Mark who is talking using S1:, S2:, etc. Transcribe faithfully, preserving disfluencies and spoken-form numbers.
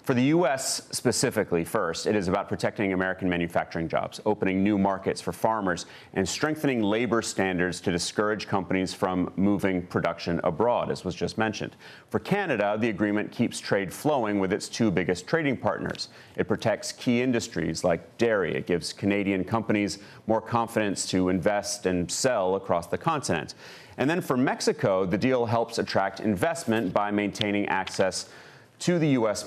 S1: For the U S specifically, first, it is about protecting American manufacturing jobs, opening new markets for farmers, and strengthening labor standards to discourage companies from moving production abroad, as was just mentioned. For Canada, the agreement keeps trade flowing with its two biggest trading partners. It protects key industries like dairy. It gives Canadian companies more confidence to invest and sell across the continent. And then for Mexico, the deal helps attract investment by maintaining access to the U S